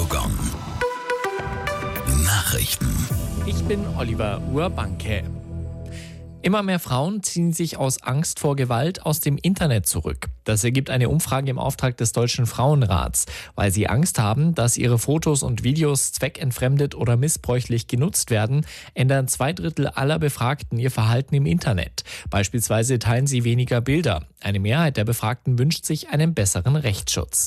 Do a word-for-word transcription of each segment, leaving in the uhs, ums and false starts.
Gong. Nachrichten. Ich bin Oliver Urbanke. Immer mehr Frauen ziehen sich aus Angst vor Gewalt aus dem Internet zurück. Das ergibt eine Umfrage im Auftrag des Deutschen Frauenrats. Weil sie Angst haben, dass ihre Fotos und Videos zweckentfremdet oder missbräuchlich genutzt werden, ändern zwei Drittel aller Befragten ihr Verhalten im Internet. Beispielsweise teilen sie weniger Bilder. Eine Mehrheit der Befragten wünscht sich einen besseren Rechtsschutz.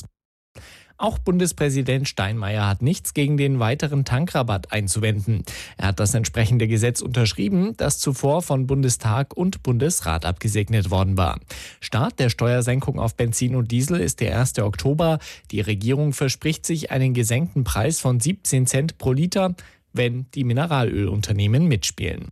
Auch Bundespräsident Steinmeier hat nichts gegen den weiteren Tankrabatt einzuwenden. Er hat das entsprechende Gesetz unterschrieben, das zuvor von Bundestag und Bundesrat abgesegnet worden war. Start der Steuersenkung auf Benzin und Diesel ist der erste Oktober. Die Regierung verspricht sich einen gesenkten Preis von siebzehn Cent pro Liter, wenn die Mineralölunternehmen mitspielen.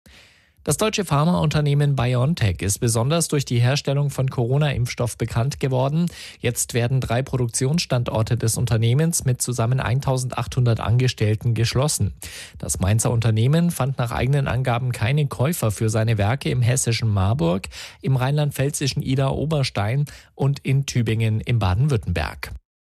Das deutsche Pharmaunternehmen BioNTech ist besonders durch die Herstellung von Corona-Impfstoff bekannt geworden. Jetzt werden drei Produktionsstandorte des Unternehmens mit zusammen eintausendachthundert Angestellten geschlossen. Das Mainzer Unternehmen fand nach eigenen Angaben keine Käufer für seine Werke im hessischen Marburg, im rheinland-pfälzischen Idar-Oberstein und in Tübingen im Baden-Württemberg.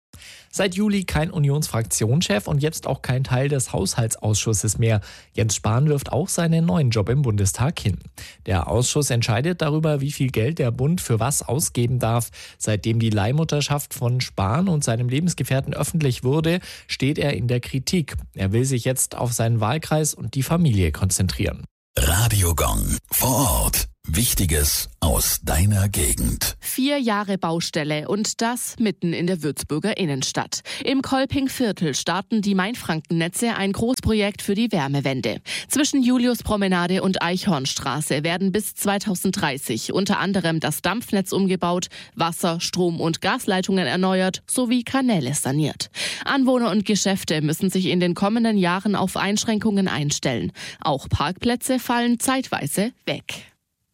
Seit Juli kein Unionsfraktionschef und jetzt auch kein Teil des Haushaltsausschusses mehr. Jens Spahn wirft auch seinen neuen Job im Bundestag hin. Der Ausschuss entscheidet darüber, wie viel Geld der Bund für was ausgeben darf. Seitdem die Leihmutterschaft von Spahn und seinem Lebensgefährten öffentlich wurde, steht er in der Kritik. Er will sich jetzt auf seinen Wahlkreis und die Familie konzentrieren. Radio Gong. Vor Ort. Wichtiges aus deiner Gegend. Vier Jahre Baustelle und das mitten in der Würzburger Innenstadt. Im Kolpingviertel starten die Mainfrankennetze ein Großprojekt für die Wärmewende. Zwischen Juliuspromenade und Eichhornstraße werden bis zweitausenddreißig unter anderem das Dampfnetz umgebaut, Wasser-, Strom- und Gasleitungen erneuert sowie Kanäle saniert. Anwohner und Geschäfte müssen sich in den kommenden Jahren auf Einschränkungen einstellen. Auch Parkplätze fallen zeitweise weg.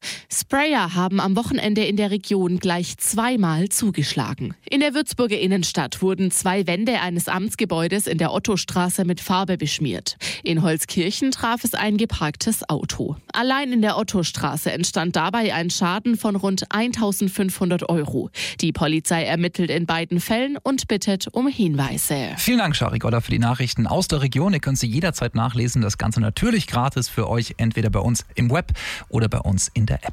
Sprayer haben am Wochenende in der Region gleich zweimal zugeschlagen. In der Würzburger Innenstadt wurden zwei Wände eines Amtsgebäudes in der Ottostraße mit Farbe beschmiert. In Holzkirchen traf es ein geparktes Auto. Allein in der Ottostraße entstand dabei ein Schaden von rund eintausendfünfhundert Euro. Die Polizei ermittelt in beiden Fällen und bittet um Hinweise. Vielen Dank, Scharigolla, für die Nachrichten aus der Region. Ihr könnt sie jederzeit nachlesen. Das Ganze natürlich gratis für euch, entweder bei uns im Web oder bei uns in der App.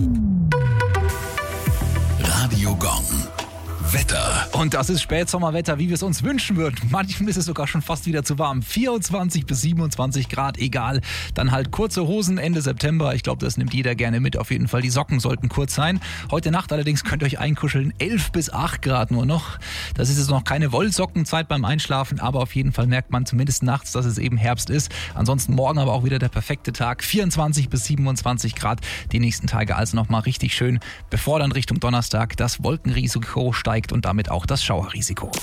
Radio Gong. Wetter. Und das ist Spätsommerwetter, wie wir es uns wünschen würden. Manchmal ist es sogar schon fast wieder zu warm. vierundzwanzig bis siebenundzwanzig Grad, egal. Dann halt kurze Hosen Ende September. Ich glaube, das nimmt jeder gerne mit. Auf jeden Fall, die Socken sollten kurz sein. Heute Nacht allerdings könnt ihr euch einkuscheln. elf bis acht Grad nur noch. Das ist jetzt noch keine Wollsockenzeit beim Einschlafen, aber auf jeden Fall merkt man zumindest nachts, dass es eben Herbst ist. Ansonsten morgen aber auch wieder der perfekte Tag. vierundzwanzig bis siebenundzwanzig Grad. Die nächsten Tage also nochmal richtig schön, bevor dann Richtung Donnerstag das Wolkenrisiko steigt und damit auch das Schauerrisiko.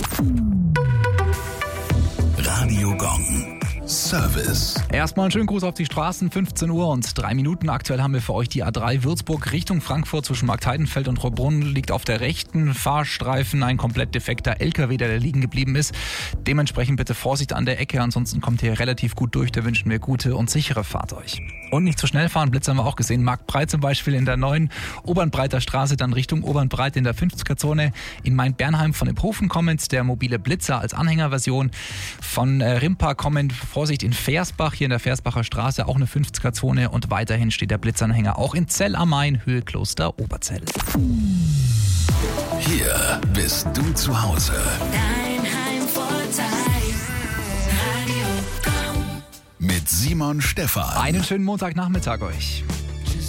Radio Gong. Service. Erstmal einen schönen Gruß auf die Straßen, fünfzehn Uhr und drei Minuten. Aktuell haben wir für euch die A drei Würzburg Richtung Frankfurt zwischen Marktheidenfeld und Rohrbrunn. Liegt auf der rechten Fahrstreifen ein komplett defekter L K W, der da liegen geblieben ist. Dementsprechend bitte Vorsicht an der Ecke, ansonsten kommt ihr relativ gut durch. Da wünschen wir gute und sichere Fahrt euch. Und nicht zu schnell fahren, Blitz haben wir auch gesehen. Marktbreit zum Beispiel in der neuen Obernbreiter Straße, dann Richtung Obernbreit in der fünfziger-Zone. In Main-Bernheim von Iphofen kommend der mobile Blitzer als Anhängerversion. Von äh, Rimpa kommend Vorsicht in Versbach, hier in der Versbacher Straße, auch eine fünfziger-Zone. Und weiterhin steht der Blitzanhänger auch in Zell am Main, Höhe Kloster Oberzell. Hier bist du zu Hause. Dein Heimvorteil. Radio Gong. Mit Simon Stephan. Einen schönen Montagnachmittag euch.